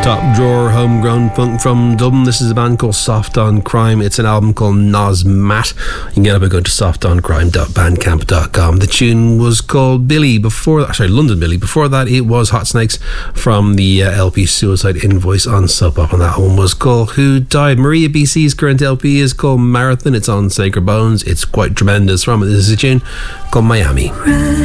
Top drawer homegrown funk from Dublin. This is a band called Soft on Crime. It's an album called Nosmat. You can get it by going to softoncrime.bandcamp.com. The tune was called Billy. London Billy. Before that, it was Hot Snakes from the LP Suicide Invoice on Sub Pop, and that one was called Who Died. Maria BC's current LP is called Marathon. It's on Sacred Bones. It's quite tremendous from it. This is a tune called Miami.